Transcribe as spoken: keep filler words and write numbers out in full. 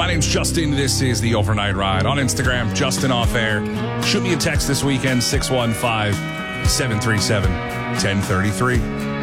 name's Justin. This is the Overnight Ride. On Instagram, Justin Off Air. Shoot me a text this weekend, six one five, seven three seven, one oh three three.